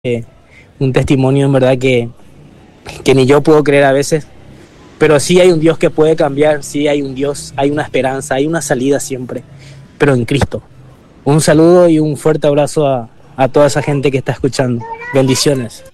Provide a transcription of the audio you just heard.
un testimonio en verdad que ni yo puedo creer a veces, pero sí hay un Dios que puede cambiar, sí hay un Dios, hay una esperanza, hay una salida siempre, pero en Cristo. Un saludo y un fuerte abrazo a toda esa gente que está escuchando. Bendiciones.